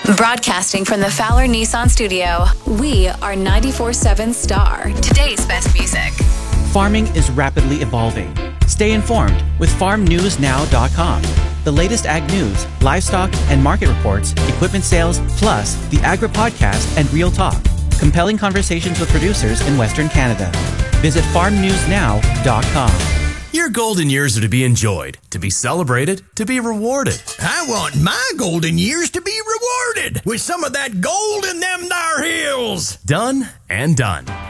Broadcasting from the Fowler Nissan studio, we are 94.7 Star, today's best music. Farming is rapidly evolving. Stay informed with farmnewsnow.com. The latest ag news, livestock and market reports, equipment sales, plus the Agri Podcast and Real Talk. Compelling conversations with producers in Western Canada. Visit farmnewsnow.com. Your golden years are to be enjoyed, to be celebrated, to be rewarded. I want my golden years to be rewarded with some of that gold in them thar hills. Done and done.